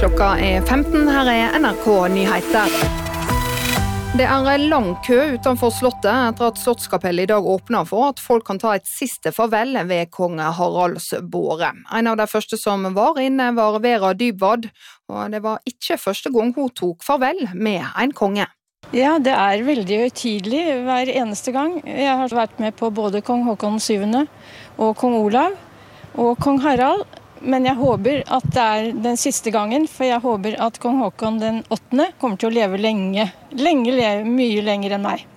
Klokka 15, her NRK Nyheter. Det lang kø utenfor slottet etter at Slottskapellet i dag åpner for at folk kan ta et siste farvel ved kong Haralds båre. En av de første som var inne var Vera Dybwad, og det var ikke første gang hun tok farvel med en konge. Ja, det veldig høytidelig hver eneste gang. Jeg har vært med på både kong Håkon 7. og kong Olav og kong Harald. Men jeg håper at det den siste gangen, for jeg håper at kong Håkon den 8. kommer til å leve lenge. Mye lenger enn meg.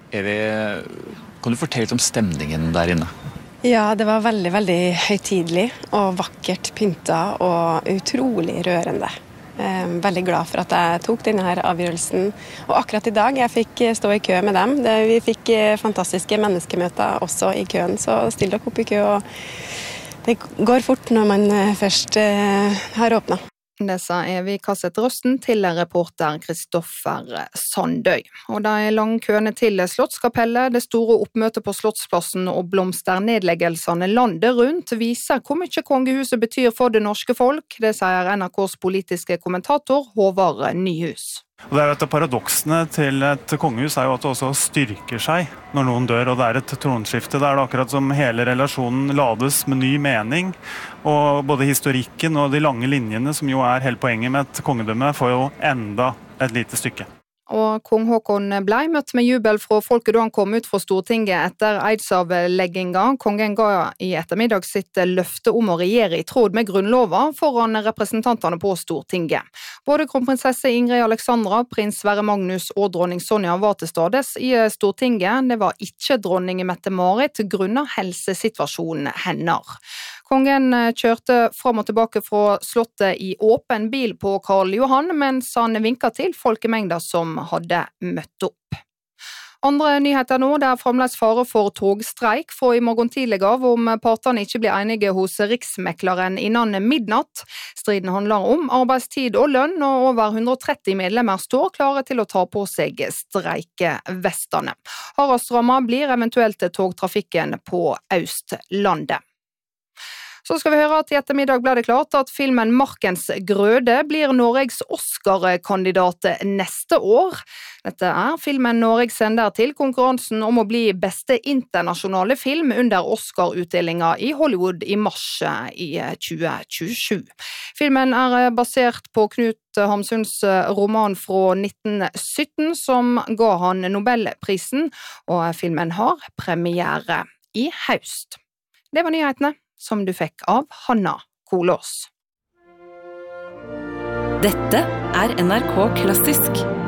Kan du fortelle litt om stemningen der inne? Ja, det var veldig, veldig høytidelig og vakkert pynta og utrolig rørende. Veldig glad for at jeg tok denne her avgjørelsen. Og akkurat i dag, jeg fikk stå i kø med dem. Vi fikk fantastiske menneskemøter også i køen, så still dere opp i kø, og det går fort når man først har åpnet. Det sa vi kasset røsten til reporter Kristoffer Sandøy. Og de lange køene til Slottskapellet, det store oppmøtet på Slottsplassen og blomsternedleggelsene landet rundt viser hvor mye kongehuset betyr for det norske folk. Det sier NRKs politiske kommentator Håvard Nyhus. Og det et av paradoksene til et kongehus jo at det også styrker seg når noen dør, og det et tronskifte. Det det akkurat som hele relasjonen lades med ny mening, og både historikken og de lange linjene, som jo hele poenget med et kongedømme, får jo enda et lite stykke. Og kong Håkon ble møtt med jubel fra folket da han kom ut fra Stortinget etter eidsavlegginga. Kongen ga i ettermiddag sitt løfte om å regjere i tråd med grunnloven foran representantene på Stortinget. Både kronprinsesse Ingrid Alexandra, prins Sverre Magnus og dronning Sonja var til stades i Stortinget. Det var ikke dronning Mette-Marit grunnet helsesituasjonen hennes. Kongen kjørte fram og tilbake fra slottet i åpen bil på Karl Johan, mens han vinket til folkemengder som hadde møtt opp. Andre nyheter nå, det fremdeles fare for togstreik fra i morgen tidlig av om partene ikke blir enige hos riksmekleren innen midnatt. Striden handler om arbeidstid og lønn, og over 130 medlemmer står klare til å ta på seg streikevestene. Hardest rammet blir eventuelt togtrafikken på Østlandet. Så skal vi høre at i ettermiddag ble det klart at filmen Markens Grøde blir Norges Oscar-kandidat neste år. Dette filmen Norge sender til konkurransen om å bli beste internasjonale film under Oscar-utdelingen i Hollywood i mars i 2027. Filmen basert på Knut Hamsuns roman fra 1917 som ga han Nobelprisen, og filmen har premiere i høst. Det var nyhetene som du fikk av Hanna Kolås. Dette NRK Klassisk.